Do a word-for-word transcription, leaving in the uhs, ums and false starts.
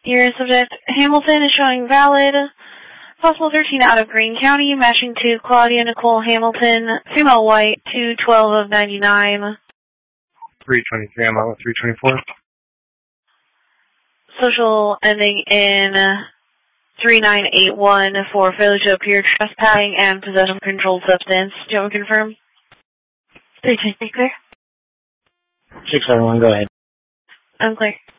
Your subject, Hamilton, is showing valid. Possible thirteen out of Greene County, matching to Claudia Nicole Hamilton, female white, two twelve of ninety-nine. three twenty-three, I'm out with three twenty-four. Social ending in three nine eight one for failure to appear, trespassing, and possession of controlled substance. Do you want to confirm? three twenty-three, clear. six seven one, go ahead. I'm clear.